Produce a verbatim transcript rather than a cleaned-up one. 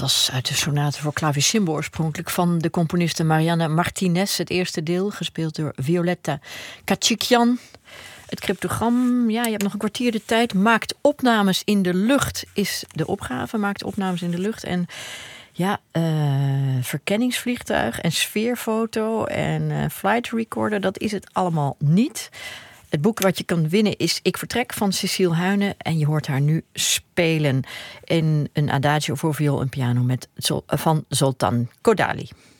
was uit de sonate voor klavicimbo oorspronkelijk van de componiste Marianne Martinez. Het eerste deel, gespeeld door Violetta Kachikyan. Het cryptogram, ja, je hebt nog een kwartier de tijd. Maakt opnames in de lucht is de opgave. Maakt opnames in de lucht. En ja, uh, verkenningsvliegtuig en sfeerfoto en uh, flight recorder, dat is het allemaal niet. Het boek wat je kan winnen is Ik Vertrek van Cecile Huyne. En je hoort haar nu spelen in een adagio voor viool en piano met, van Zoltan Kodaly.